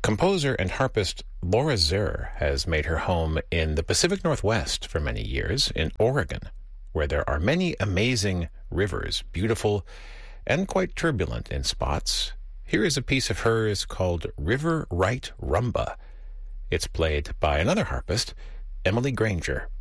Composer and harpist Laura Zur has made her home in the Pacific Northwest for many years, in Oregon, where there are many amazing rivers, beautiful and quite turbulent in spots. Here is a piece of hers called River Right Rumba. It's played by another harpist, Emily Granger.